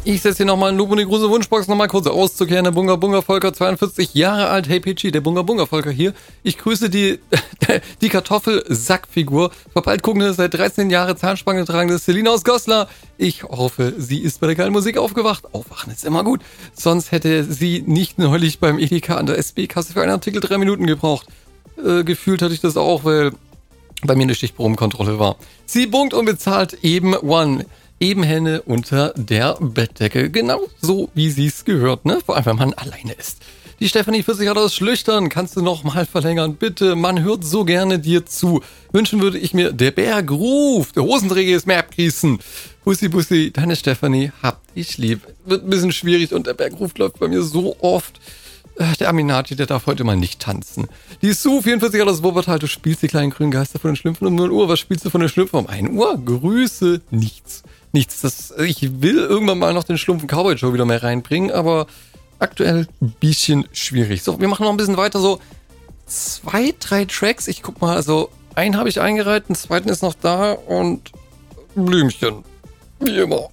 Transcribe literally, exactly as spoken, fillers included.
Ich setze hier nochmal einen Lob und die große Wunschbox nochmal kurz auszukehren. Der Bunga Bunga Volker, zweiundvierzig Jahre alt. Hey Peachy, der Bunga Bunga Volker hier. Ich grüße die, die Kartoffelsackfigur. Verpeilt guckende, seit dreizehn Jahren Zahnspange tragende Selina aus Goslar. Ich hoffe, sie ist bei der geilen Musik aufgewacht. Aufwachen ist immer gut. Sonst hätte sie nicht neulich beim Edeka an der S B-Kasse für einen Artikel drei Minuten gebraucht. Äh, gefühlt hatte ich das auch, weil bei mir eine Stichprobenkontrolle war. Sie bunkt und bezahlt eben One. Ebenhände unter der Bettdecke. Genau so, wie sie es gehört, ne? Vor allem, wenn man alleine ist. Die Stefanie vierzig hat aus Schlüchtern. Kannst du noch mal verlängern? Bitte, man hört so gerne dir zu. Wünschen würde ich mir, der Berg ruft. Der Hosenträger ist mehr abgießen. Bussi, Bussi, deine Stefanie, hab dich lieb. Wird ein bisschen schwierig und der Berg ruft läuft bei mir so oft. Der Aminati, der darf heute mal nicht tanzen. Die Sue, vierundvierzig hat aus Wuppertal. Du spielst die kleinen grünen Geister von den Schlümpfen um null Uhr. Was spielst du von den Schlümpfen um ein Uhr? Grüße, nichts. Nichts. Das, ich will irgendwann mal noch den Schlumpfen Cowboy Show wieder mehr reinbringen, aber aktuell ein bisschen schwierig. So, wir machen noch ein bisschen weiter. So zwei, drei Tracks. Ich guck mal, also einen habe ich eingereiht, den zweiten ist noch da und Blümchen. Wie immer.